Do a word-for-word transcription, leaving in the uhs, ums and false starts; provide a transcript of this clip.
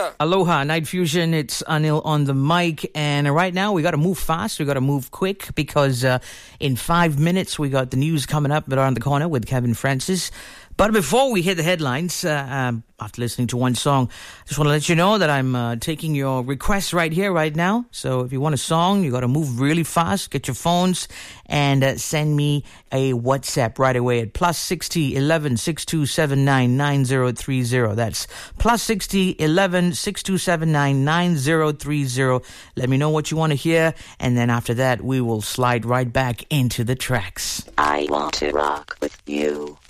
Aloha. Aloha, Night Fusion. It's Anil on the mic. And right now, we got to move fast. We got to move quick because uh, in five minutes, we got the news coming up around the corner with Kevin Francis. But before we hit the headlines, uh, um, after listening to one song, I just want to let you know that I'm uh, taking your requests right here, right now. So if you want a song, you got to move really fast, get your phones, and uh, send me a WhatsApp right away at plus sixty eleven six two seven nine nine zero three zero. That's plus sixty eleven six two seven nine nine zero three zero. Let me know what you want to hear, and then after that, we will slide right back into the tracks. I want to rock with you.